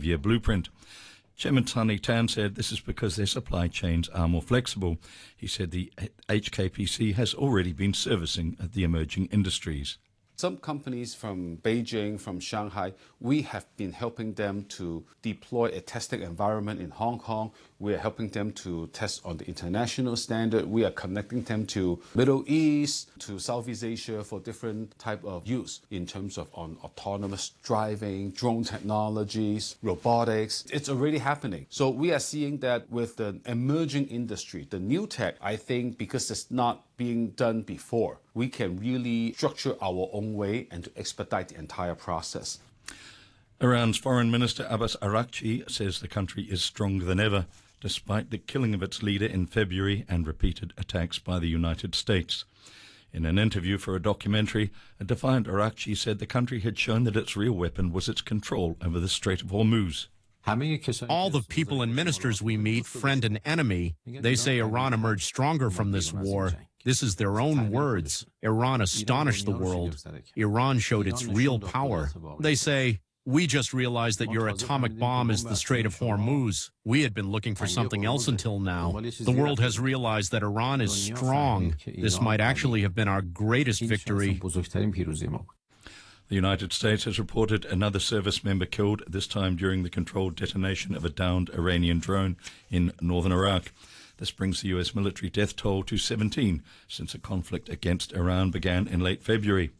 5-year blueprint. Chairman Sonny Tan said this is because their supply chains are more flexible. He said the HKPC has already been servicing the emerging industries. Some companies from Beijing, from Shanghai, we have been helping them to deploy a testing environment in Hong Kong. We are helping them to test on the international standard. We are connecting them to Middle East, to Southeast Asia for different type of use in terms of on autonomous driving, drone technologies, robotics. It's already happening. So we are seeing that with the emerging industry, the new tech, I think because it's not being done before, we can really structure our own way and to expedite the entire process. Iran's Foreign Minister Abbas Araghchi says the country is stronger than ever, despite the killing of its leader in February and repeated attacks by the United States. In an interview for a documentary, a defiant Araghchi said the country had shown that its real weapon was its control over the Strait of Hormuz. All the people and ministers we meet, friend and enemy, they say Iran emerged stronger from this war. This is their own words. Iran astonished the world. Iran showed its real power. They say, we just realized that your atomic bomb is the Strait of Hormuz. We had been looking for something else until now. The world has realized that Iran is strong. This might actually have been our greatest victory. The United States has reported another service member killed, this time during the controlled detonation of a downed Iranian drone in northern Iraq. This brings the US military death toll to 17 since a conflict against Iran began in late February.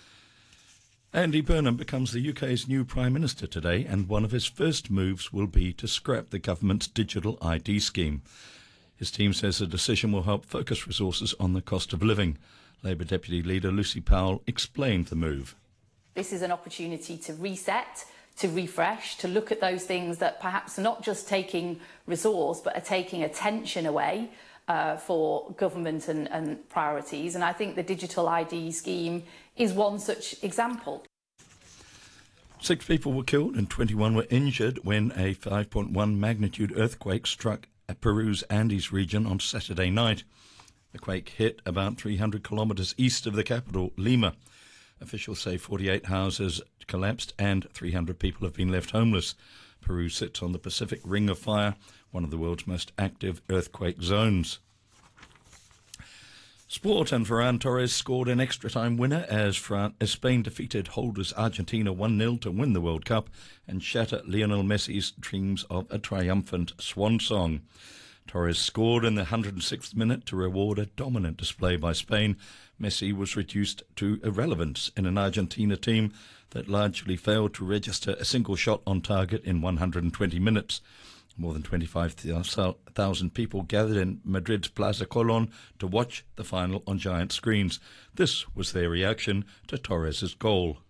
Andy Burnham becomes the UK's new Prime Minister today, and one of his first moves will be to scrap the government's digital ID scheme. His team says the decision will help focus resources on the cost of living. Labour Deputy Leader Lucy Powell explained the move. This is an opportunity to reset, to refresh, to look at those things that perhaps are not just taking resource, but are taking attention away for government and priorities. And I think the digital ID scheme is one such example. 6 people were killed and 21 were injured when a 5.1 magnitude earthquake struck Peru's Andes region on Saturday night. The quake hit about 300 kilometers east of the capital, Lima. Officials say 48 houses collapsed and 300 people have been left homeless. Peru sits on the Pacific Ring of Fire, one of the world's most active earthquake zones. Sport, and Ferran Torres scored an extra-time winner as Spain defeated holders Argentina 1-0 to win the World Cup and shatter Lionel Messi's dreams of a triumphant swan song. Torres scored in the 106th minute to reward a dominant display by Spain. Messi was reduced to irrelevance in an Argentina team that largely failed to register a single shot on target in 120 minutes. More than 25,000 people gathered in Madrid's Plaza Colón to watch the final on giant screens. This was their reaction to Torres' goal.